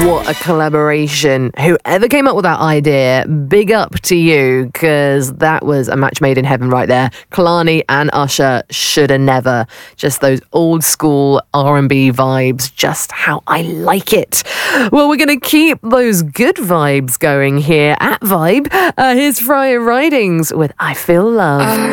What a collaboration. Whoever came up with that idea, big up to you, because that was a match made in heaven right there. Kehlani and Usher, Shoulda Never. Just those old school R&B vibes, just how I like it. Well, we're going to keep those good vibes going here at Vibe. Here's Friar Ridings with I Feel Love.